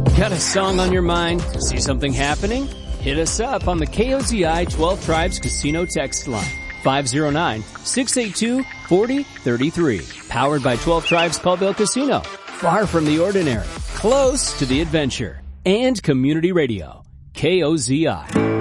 Got a song on your mind? See something happening? Hit us up on the KOZI 12 Tribes Casino text line. 509-682-4033. Powered by 12 Tribes Colville Casino. Far from the ordinary. Close to the adventure. And community radio. KOZI.